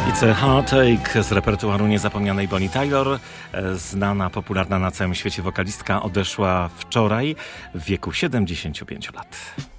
It's a Heartache z repertuaru niezapomnianej Bonnie Tyler. Znana, popularna na całym świecie wokalistka odeszła wczoraj w wieku 75 lat.